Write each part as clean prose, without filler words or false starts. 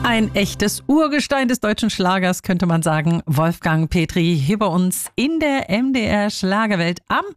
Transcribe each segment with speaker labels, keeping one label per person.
Speaker 1: Ein echtes Urgestein des deutschen Schlagers, könnte man sagen. Wolfgang Petri hier bei uns in der MDR Schlagerwelt am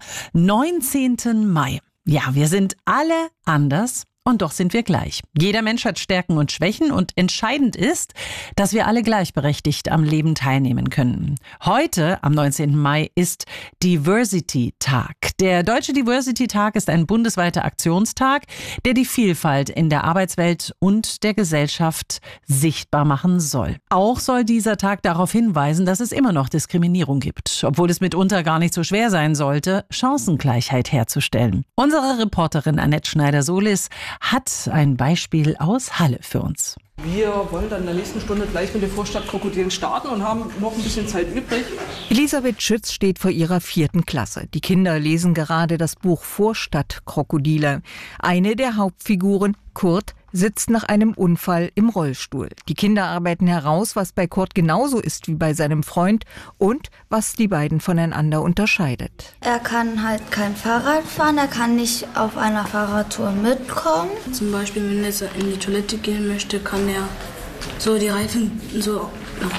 Speaker 1: 19. Mai. Ja, wir sind alle anders. Und doch sind wir gleich. Jeder Mensch hat Stärken und Schwächen und entscheidend ist, dass wir alle gleichberechtigt am Leben teilnehmen können. Heute, am 19. Mai, ist Diversity-Tag. Der Deutsche Diversity-Tag ist ein bundesweiter Aktionstag, der die Vielfalt in der Arbeitswelt und der Gesellschaft sichtbar machen soll. Auch soll dieser Tag darauf hinweisen, dass es immer noch Diskriminierung gibt, obwohl es mitunter gar nicht so schwer sein sollte, Chancengleichheit herzustellen. Unsere Reporterin Annette Schneider-Solis hat ein Beispiel aus Halle für uns.
Speaker 2: Wir wollen dann in der nächsten Stunde gleich mit den Vorstadtkrokodilen starten und haben noch ein bisschen Zeit übrig.
Speaker 3: Elisabeth Schütz steht vor ihrer 4. Klasse. Die Kinder lesen gerade das Buch Vorstadtkrokodile. Eine der Hauptfiguren, Kurt, sitzt nach einem Unfall im Rollstuhl. Die Kinder arbeiten heraus, was bei Kurt genauso ist wie bei seinem Freund und was die beiden voneinander unterscheidet.
Speaker 4: Er kann halt kein Fahrrad fahren, er kann nicht auf einer Fahrradtour mitkommen.
Speaker 5: Zum Beispiel, wenn er in die Toilette gehen möchte, kann er so die Reifen so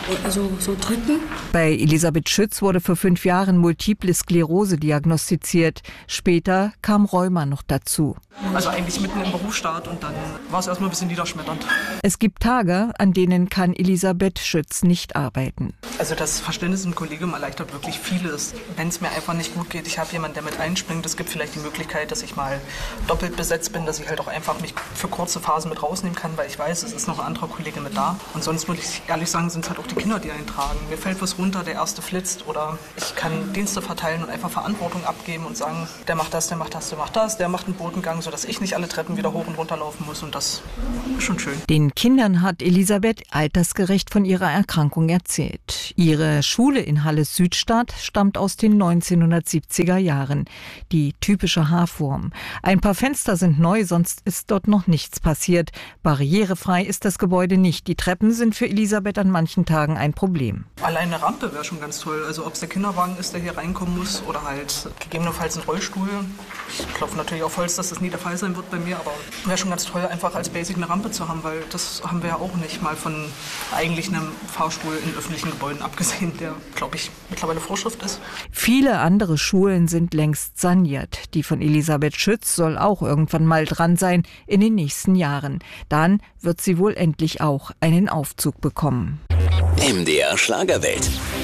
Speaker 5: drücken.
Speaker 3: Bei Elisabeth Schütz wurde vor 5 Jahren Multiple Sklerose diagnostiziert. Später kam Rheuma noch dazu.
Speaker 2: Also eigentlich mitten im Berufsstart und dann war es erstmal ein bisschen niederschmetternd.
Speaker 3: Es gibt Tage, an denen kann Elisabeth Schütz nicht arbeiten.
Speaker 2: Also das Verständnis im Kollegium erleichtert wirklich vieles. Wenn es mir einfach nicht gut geht, ich habe jemanden, der mit einspringt. Es gibt vielleicht die Möglichkeit, dass ich mal doppelt besetzt bin, dass ich halt auch einfach mich für kurze Phasen mit rausnehmen kann, weil ich weiß, es ist noch ein anderer Kollege mit da. Und sonst muss ich ehrlich sagen, sind es halt auch die Kinder, die eintragen. Mir fällt was runter, der erste flitzt oder ich kann Dienste verteilen und einfach Verantwortung abgeben und sagen, der macht das, der macht das, der macht das, der macht einen Bodengang, sodass ich nicht alle Treppen wieder hoch und runter laufen muss und das ist schon schön.
Speaker 3: Den Kindern hat Elisabeth altersgerecht von ihrer Erkrankung erzählt. Ihre Schule in Halle-Südstadt stammt aus den 1970er Jahren. Die typische Haarform. Ein paar Fenster sind neu, sonst ist dort noch nichts passiert. Barrierefrei ist das Gebäude nicht. Die Treppen sind für Elisabeth an manchen Tagen ein Problem.
Speaker 2: Allein eine Rampe wäre schon ganz toll. Also ob es der Kinderwagen ist, der hier reinkommen muss oder halt gegebenenfalls ein Rollstuhl. Ich klopfe natürlich auf Holz, dass das nie der Fall sein wird bei mir, aber wäre schon ganz toll, einfach als Basic eine Rampe zu haben, weil das haben wir ja auch nicht mal von eigentlich einem Fahrstuhl in öffentlichen Gebäuden abgesehen, der, glaube ich, mittlerweile Vorschrift ist.
Speaker 3: Viele andere Schulen sind längst saniert. Die von Elisabeth Schütz soll auch irgendwann mal dran sein in den nächsten Jahren. Dann wird sie wohl endlich auch einen Aufzug bekommen.
Speaker 6: MDR Schlagerwelt.